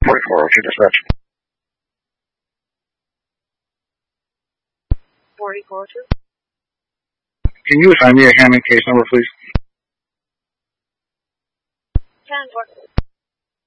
1044, okay, dispatch. 4042. Can you assign me a Hammond case number, please? 10-4.